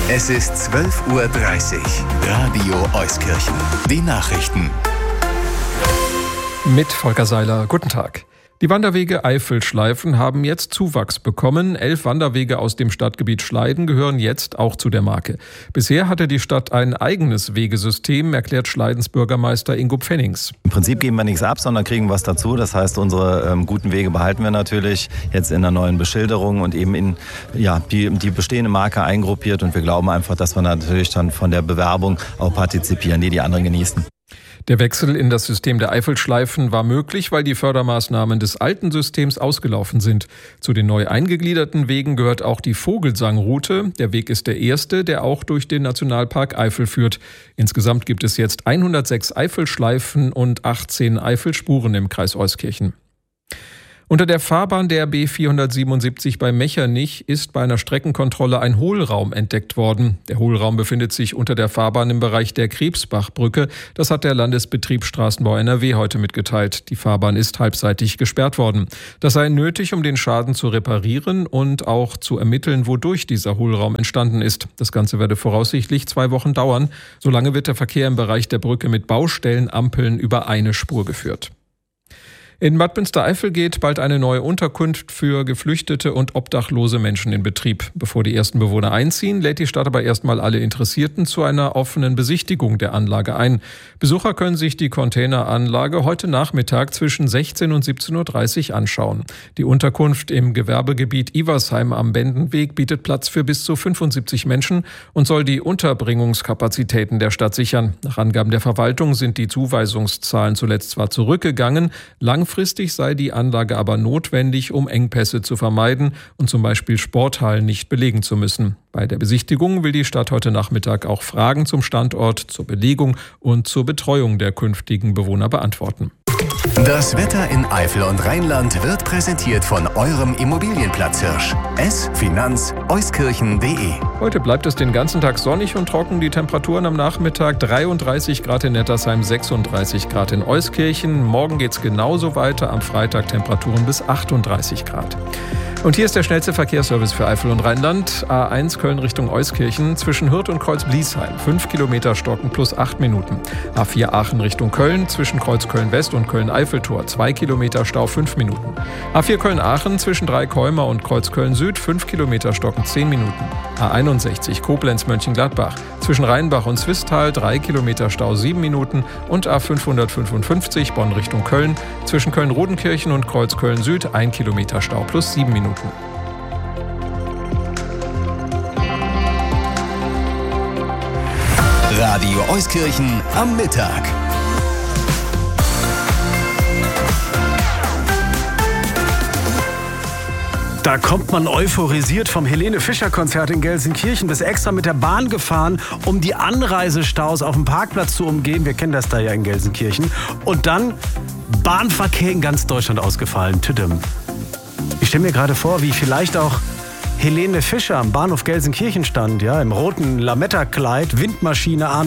Es ist 12:30 Uhr. Radio Euskirchen. Die Nachrichten. Mit Volker Seiler. Guten Tag. Die Wanderwege Eifelschleifen haben jetzt Zuwachs bekommen. 11 Wanderwege aus dem Stadtgebiet Schleiden gehören jetzt auch zu der Marke. Bisher hatte die Stadt ein eigenes Wegesystem, erklärt Schleidens Bürgermeister Ingo Pfennings. Im Prinzip geben wir nichts ab, sondern kriegen was dazu. Das heißt, unsere guten Wege behalten wir natürlich jetzt in der neuen Beschilderung und eben in die bestehende Marke eingruppiert. Und wir glauben einfach, dass wir natürlich dann von der Bewerbung auch partizipieren, die anderen genießen. Der Wechsel in das System der Eifelschleifen war möglich, weil die Fördermaßnahmen des alten Systems ausgelaufen sind. Zu den neu eingegliederten Wegen gehört auch die Vogelsangroute. Der Weg ist der erste, der auch durch den Nationalpark Eifel führt. Insgesamt gibt es jetzt 106 Eifelschleifen und 18 Eifelspuren im Kreis Euskirchen. Unter der Fahrbahn der B477 bei Mechernich ist bei einer Streckenkontrolle ein Hohlraum entdeckt worden. Der Hohlraum befindet sich unter der Fahrbahn im Bereich der Krebsbachbrücke. Das hat der Landesbetrieb Straßenbau NRW heute mitgeteilt. Die Fahrbahn ist halbseitig gesperrt worden. Das sei nötig, um den Schaden zu reparieren und auch zu ermitteln, wodurch dieser Hohlraum entstanden ist. Das Ganze werde voraussichtlich 2 Wochen dauern. Solange wird der Verkehr im Bereich der Brücke mit Baustellenampeln über eine Spur geführt. In Bad Münstereifel geht bald eine neue Unterkunft für geflüchtete und obdachlose Menschen in Betrieb. Bevor die ersten Bewohner einziehen, lädt die Stadt aber erstmal alle Interessierten zu einer offenen Besichtigung der Anlage ein. Besucher können sich die Containeranlage heute Nachmittag zwischen 16 und 17:30 Uhr anschauen. Die Unterkunft im Gewerbegebiet Iversheim am Bendenweg bietet Platz für bis zu 75 Menschen und soll die Unterbringungskapazitäten der Stadt sichern. Nach Angaben der Verwaltung sind die Zuweisungszahlen zuletzt zwar zurückgegangen, langfristig sei die Anlage aber notwendig, um Engpässe zu vermeiden und zum Beispiel Sporthallen nicht belegen zu müssen. Bei der Besichtigung will die Stadt heute Nachmittag auch Fragen zum Standort, zur Belegung und zur Betreuung der künftigen Bewohner beantworten. Das Wetter in Eifel und Rheinland wird präsentiert von eurem Immobilienplatzhirsch. finanz-euskirchen.de. Heute bleibt es den ganzen Tag sonnig und trocken. Die Temperaturen am Nachmittag 33 Grad in Nettersheim, 36 Grad in Euskirchen. Morgen geht's genauso weiter. Am Freitag Temperaturen bis 38 Grad. Und hier ist der schnellste Verkehrsservice für Eifel und Rheinland. A1 Köln Richtung Euskirchen zwischen Hürth und Kreuz-Bliesheim. 5 Kilometer stocken plus 8 Minuten. A4 Aachen Richtung Köln zwischen Kreuz Köln-West und Köln-Eiffeltor. 2 Kilometer Stau 5 Minuten. A4 Köln-Aachen zwischen Dreikäumer und Kreuz Köln-Süd. 5 Kilometer stocken 10 Minuten. A61 Koblenz-Mönchengladbach zwischen Rheinbach und Zwistal. 3 Kilometer Stau 7 Minuten. Und A555 Bonn Richtung Köln zwischen Köln-Rodenkirchen und Kreuz Köln-Süd. 1 Kilometer Stau plus 7 Minuten. Radio Euskirchen am Mittag. Da kommt man euphorisiert vom Helene-Fischer-Konzert in Gelsenkirchen bis extra mit der Bahn gefahren, um die Anreisestaus auf dem Parkplatz zu umgehen. Wir kennen das da ja in Gelsenkirchen. Und dann Bahnverkehr in ganz Deutschland ausgefallen. Tüdem. Ich stelle mir gerade vor, wie vielleicht auch Helene Fischer am Bahnhof Gelsenkirchen stand, ja, im roten Lametta-Kleid, Windmaschine an.